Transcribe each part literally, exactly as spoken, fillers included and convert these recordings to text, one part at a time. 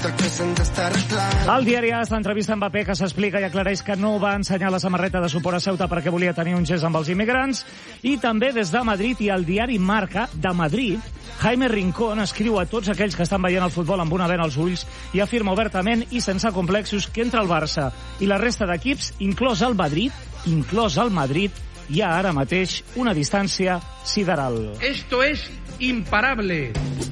El diari A S l'entrevista amb Mbappé, que s'explica i aclareix que no va ensenyar la samarreta de suport a Ceuta perquè volia tenir un gest amb els immigrants. I també des de Madrid i el diari Marca de Madrid, Jaime Rincón escriu a tots aquells que estan veient el futbol amb una vena als ulls i afirma obertament i sense complexos que entre el Barça i la resta d'equips, inclòs el Madrid, inclòs el Madrid, hi ha ara mateix una distància sideral. Esto es imparable.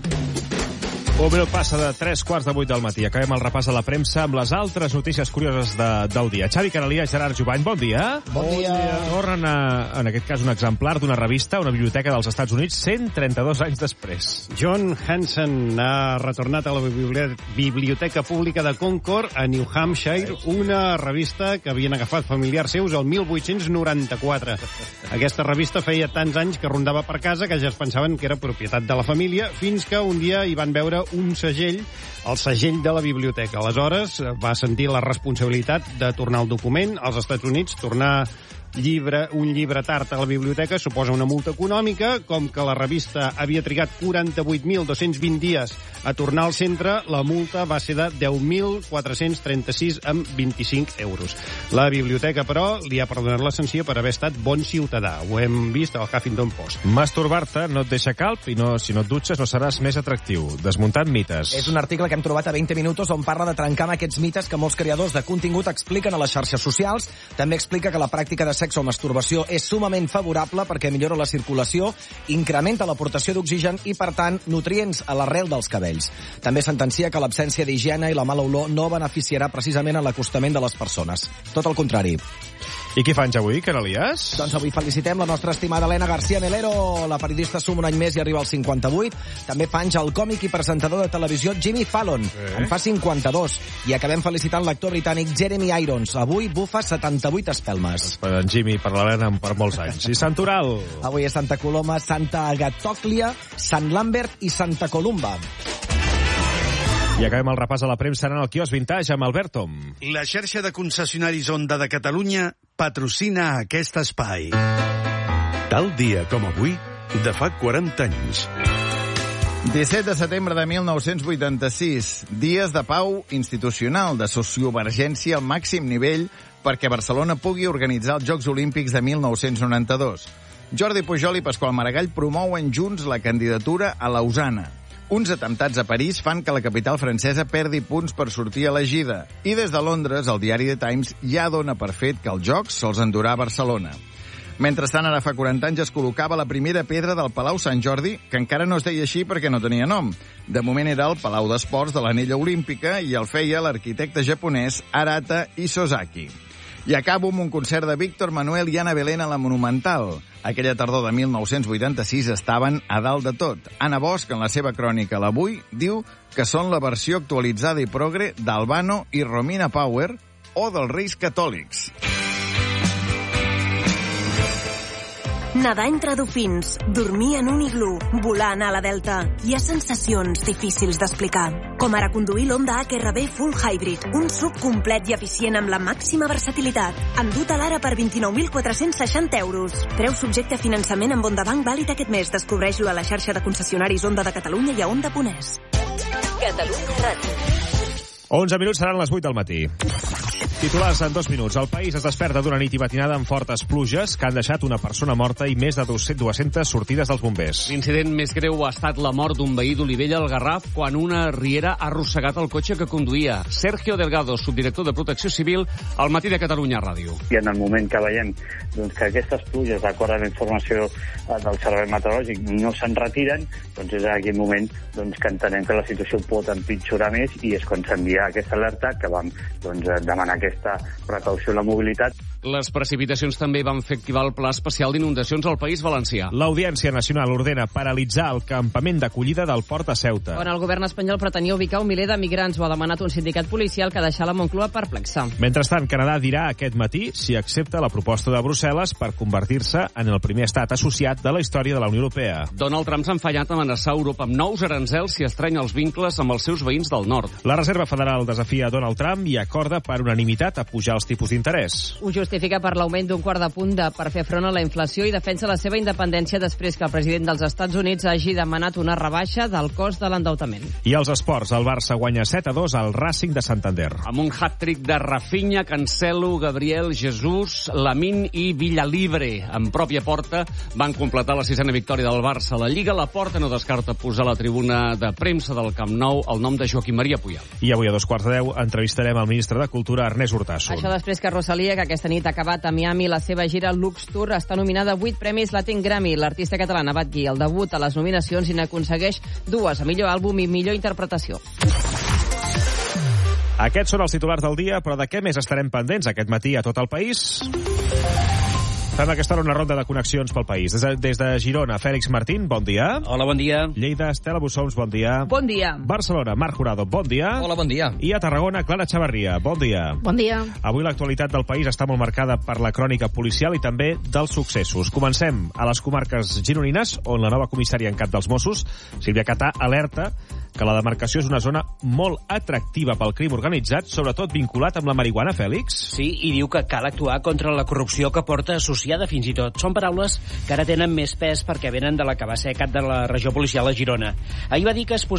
Un minut passa de tres quarts de vuit del matí. Acabem el repàs a la premsa amb les altres notícies curioses de, del dia. Xavi Canalià, Gerard Jubany, bon dia. Bon dia. Tornen, a, en aquest cas, un exemplar d'una revista, una biblioteca dels Estats Units, cent trenta-dos anys després. John Hanson ha retornat a la Biblioteca Pública de Concord, a New Hampshire, una revista que havien agafat familiars seus el mil vuit-cents noranta-quatre. Aquesta revista feia tants anys que rondava per casa que ja es pensaven que era propietat de la família, fins que un dia hi van veure un segell, el segell de la biblioteca. Aleshores va sentir la responsabilitat de tornar el document als Estats Units, tornar llibre, un llibre tard a la biblioteca suposa una multa econòmica. Com que la revista havia trigat quaranta-vuit mil dos-cents vint dies a tornar al centre, la multa va ser de deu mil quatre-cents trenta-sis amb vint-i-cinc euros. La biblioteca, però, li ha perdonat la sanció per haver estat bon ciutadà. Ho hem vist al Huffington Post. Masturbar-te no et deixa calp i no, si no et dutxes no seràs més atractiu. Desmuntant mites. És un article que hem trobat a vint minuts on parla de trencar amb aquests mites que molts creadors de contingut expliquen a les xarxes socials. També explica que la pràctica de sexe o masturbació és sumament favorable perquè millora la circulació, incrementa l'aportació d'oxigen i, per tant, nutrients a l'arrel dels cabells. També sentencia que l'absència d'higiene i la mala olor no beneficiarà precisament a l'acostament de les persones. Tot el contrari. I què fan ja avui, Canalias? Doncs avui felicitem la nostra estimada Elena García Melero. La periodista suma un any més i arriba als cinquanta-vuit. També penja el còmic i presentador de televisió Jimmy Fallon. Eh? En fa cinquanta-dos. I acabem felicitant l'actor britànic Jeremy Irons. Avui bufa setanta-vuit espelmes. Per en Jimmy, per l'Helena, per molts anys. I Sant Oral? Avui és Santa Coloma, Santa Agatòclia, Sant Lambert i Santa Columba. I acabem el repàs a la premsa en el quiosc Vintage amb Albert Tom. La xarxa de concessionaris Honda de Catalunya patrocina aquest espai. Tal dia com avui, de fa quaranta anys. disset de setembre de mil nou-cents vuitanta-sis, dies de pau institucional, de sociovergència al màxim nivell perquè Barcelona pugui organitzar els Jocs Olímpics de mil nou-cents noranta-dos. Jordi Pujol i Pasqual Maragall promouen junts la candidatura a Lausana. Uns atemptats a París fan que la capital francesa perdi punts per sortir elegida. I des de Londres, el diari The Times ja dona per fet que els Jocs se'ls endurà a Barcelona. Mentrestant, ara fa quaranta anys es col·locava la primera pedra del Palau Sant Jordi, que encara no es deia així perquè no tenia nom. De moment era el Palau d'Esports de l'Anella Olímpica i el feia l'arquitecte japonès Arata Isozaki. I acabo amb un concert de Víctor Manuel i Ana Belén a la Monumental. Aquella tardor de mil nou-cents vuitanta-sis estaven a dalt de tot. Anna Bosch, en la seva crònica l'Avui, diu que són la versió actualitzada i progre d'Albano i Romina Power o dels Reis Catòlics. Nedar entre dofins, dormir en un iglú, volar a la Delta. Hi ha sensacions difícils d'explicar. Com ara conduir l'Honda H R V Full Hybrid, un sub complet i eficient amb la màxima versatilitat. Endut a l'ara per vint-i-nou mil quatre-cents seixanta euros. Preu subjecte a finançament amb Honda Bank vàlid aquest mes. Descobreix-lo a la xarxa de concessionaris Honda de Catalunya i a Honda punt es. Catalunya Ràdio. onze minuts seran les vuit del matí. Titulars en dos minuts. El país es desperta d'una nit i matinada amb fortes pluges que han deixat una persona morta i més de dues-centes sortides dels bombers. L'incident més greu ha estat la mort d'un veí d'Olivella al Garraf quan una riera ha arrossegat el cotxe que conduïa. Sergio Delgado, subdirector de Protecció Civil, al Matí de Catalunya Ràdio. I en el moment que veiem doncs, que aquestes pluges, d'acord amb la informació del Servei Meteorològic, no se'n retiren, doncs és en aquell moment doncs, que entenem que la situació pot empitjorar més i és quan s'envia aquesta alerta que vam doncs, demanar aquesta precaució a la mobilitat. Les precipitacions també van fer activar el Pla Especial d'Inundacions al País Valencià. L'Audiència Nacional ordena paralitzar el campament d'acollida del Port de Ceuta. On el govern espanyol pretenia ubicar un miler de migrants, ho ha demanat un sindicat policial que ha deixat la Moncloa perplexa. Mentrestant, Canadà dirà aquest matí si accepta la proposta de Brussel·les per convertir-se en el primer estat associat de la història de la Unió Europea. Donald Trump s'ha enfallat a amenaçar Europa amb nous aranzels si estreny els vincles amb els seus veïns del nord. La Reserva Federal desafia Donald Trump i acorda per unanimitat a pujar els tipus d'interès. Ho justifica per l'augment d'un quart de punt de, per fer front a la inflació i defensa la seva independència després que el president dels Estats Units hagi demanat una rebaixa del cost de l'endeutament. I als esports, el Barça guanya set a dos al Racing de Santander. Amb un hat-trick de Rafinha, Cancelo, Gabriel, Jesús, Lamine i Villalibre. En pròpia porta van completar la sisena victòria del Barça a la Lliga. La Porta no descarta posar a la tribuna de premsa del Camp Nou el nom de Joaquim Maria Puyol. I avui a dos quarts de deu entrevistarem el ministre de Cultura, Ernest Urtasun. Això després que Rosalía, que aquesta nit ha acabat a Miami la seva gira Lux Tour, està nominada a vuit premis Latin Grammy. L'artista catalana bat guia el debut a les nominacions i n'aconsegueix dues, a millor àlbum i millor interpretació. Aquests són els titulars del dia, però de què més estarem pendents aquest matí a tot el país? Fem aquesta hora una ronda de connexions pel país. Des de, des de Girona, Fèlix Martín, bon dia. Hola, bon dia. Lleida, Estela Bussoms, bon dia. Bon dia. Barcelona, Marc Jurado, bon dia. Hola, bon dia. I a Tarragona, Clara Chavarria, bon dia. Bon dia. Avui l'actualitat del país està molt marcada per la crònica policial i també dels successos. Comencem a les comarques gironines, on la nova comissària en cap dels Mossos, Sílvia Catà, alerta que la demarcació és una zona molt atractiva pel crim organitzat, sobretot vinculat amb la marihuana, Fèlix. Sí, i diu que cal actuar contra la corrupció que porta associada fins i tot. Són paraules que ara tenen més pes perquè venen de la que va ser cap de la regió policial a Girona. Ahir va dir que es posarà